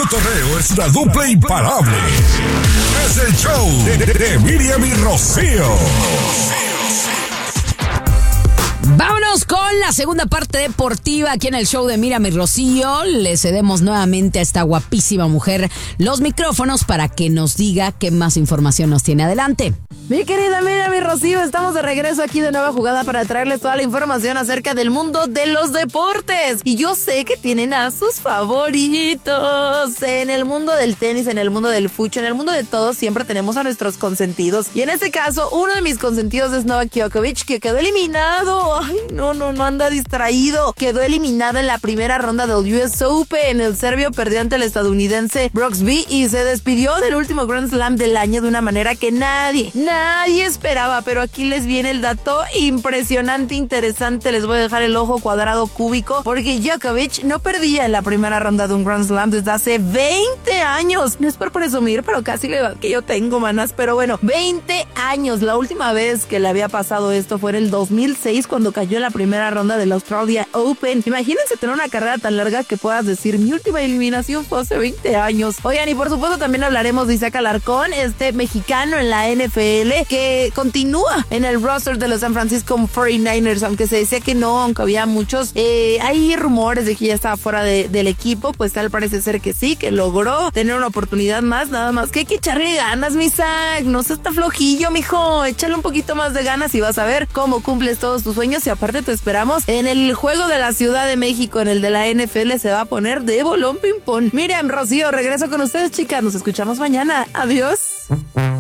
cotorreo es una dupla imparable. Es el show de Miriam y Rocío. Vámonos con la segunda parte deportiva aquí en el show de Miriam y Rocío. Le cedemos nuevamente a esta guapísima mujer los micrófonos para que nos diga qué más información nos tiene. Adelante. Mi querida Miriam y Rocío, estamos de regreso aquí de Nueva Jugada para traerles toda la información acerca del mundo de los deportes. Y yo sé que tienen a sus favoritos. En el mundo del tenis, en el mundo del fucho, en el mundo de todo, siempre tenemos a nuestros consentidos. Y en este caso, uno de mis consentidos es Novak Djokovic, que quedó eliminado. Ay, no anda distraído. Quedó eliminado en la primera ronda del US Open. El serbio perdió ante el estadounidense Brooksby y se despidió del último Grand Slam del año de una manera que nadie esperaba, pero aquí les viene el dato impresionante, interesante. Les voy a dejar el ojo cuadrado cúbico, porque Djokovic no perdía en la primera ronda de un Grand Slam desde hace 20 años. No es por presumir, pero casi la edad que yo tengo, manas, pero bueno, 20 años. La última vez que le había pasado esto fue en el 2006, cuando cayó en la primera ronda del Australia Open. Imagínense tener una carrera tan larga que puedas decir, mi última eliminación fue hace 20 años. Oigan, y por supuesto también hablaremos de Isaac Alarcón, este mexicano en la NFL, que continúa en el roster de los San Francisco 49ers, aunque se decía que no, aunque había muchos, hay rumores de que ya estaba fuera del equipo, pues tal parece ser que sí, que logró tener una oportunidad más, nada más que hay que echarle ganas, mi Isaac, no seas tan flojillo, mijo, échale un poquito más de ganas y vas a ver cómo cumples todos tus sueños. Y aparte te esperamos en el juego de la Ciudad de México, en el de la NFL, se va a poner de bolón ping pong. Miriam, Rocío, regreso con ustedes, chicas, nos escuchamos mañana, adiós.